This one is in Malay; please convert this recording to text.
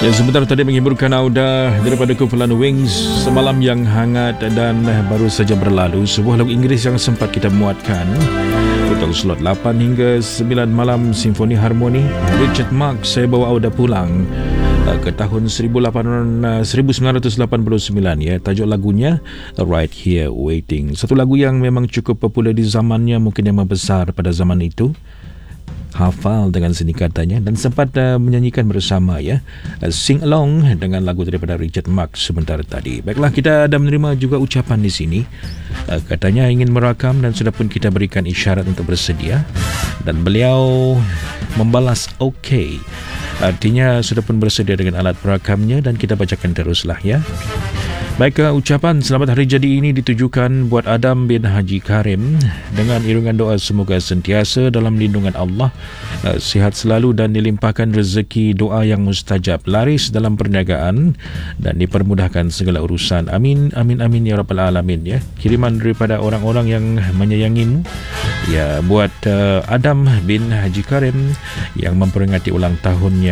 Ya, sebentar tadi menghiburkan Auda daripada kumpulan Wings, Semalam yang Hangat, dan baru saja berlalu sebuah lagu Inggeris yang sempat kita muatkan untuk slot 8 hingga 9 malam, Simfoni Harmoni Richard Marx, Saya Bawa Auda Pulang ke tahun 1989 ya. Tajuk lagunya Right Here Waiting, satu lagu yang memang cukup popular di zamannya, mungkin yang membesar pada zaman itu. Hafal dengan seni katanya dan sempat menyanyikan bersama ya, sing along dengan lagu daripada Richard Marx sebentar tadi. Baiklah, kita ada menerima juga ucapan di sini. Katanya ingin merakam dan sudah pun kita berikan isyarat untuk bersedia, dan beliau membalas okey. Artinya sudah pun bersedia dengan alat perakamnya, dan kita bacakan teruslah ya. Baik, ucapan selamat hari jadi ini ditujukan buat Adam bin Haji Karim dengan irungan doa semoga sentiasa dalam lindungan Allah, sihat selalu dan dilimpahkan rezeki, doa yang mustajab, laris dalam perniagaan dan dipermudahkan segala urusan. Amin, amin, amin ya rabbal alamin ya. Kiriman daripada orang-orang yang menyayangimu ya, buat Adam bin Haji Karim yang memperingati ulang tahunnya